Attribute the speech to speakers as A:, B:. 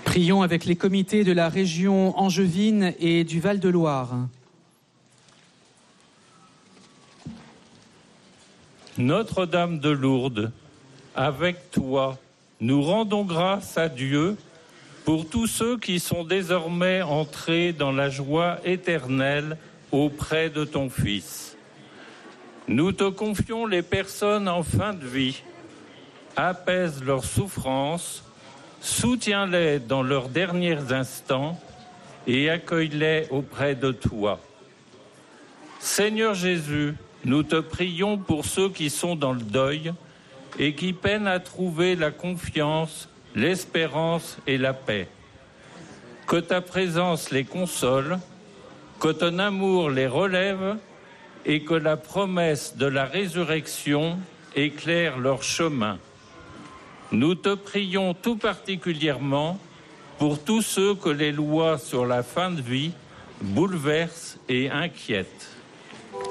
A: Prions avec les comités de la région angevine et du Val-de-Loire.
B: Notre-Dame de Lourdes, avec toi, nous rendons grâce à Dieu pour tous ceux qui sont désormais entrés dans la joie éternelle auprès de ton Fils. Nous te confions les personnes en fin de vie. Apaise leurs souffrances, soutiens-les dans leurs derniers instants et accueille-les auprès de toi. Seigneur Jésus, nous te prions pour ceux qui sont dans le deuil et qui peinent à trouver la confiance, l'espérance et la paix. Que ta présence les console, que ton amour les relève et que la promesse de la résurrection éclaire leur chemin. Nous te prions tout particulièrement pour tous ceux que les lois sur la fin de vie bouleversent et inquiètent.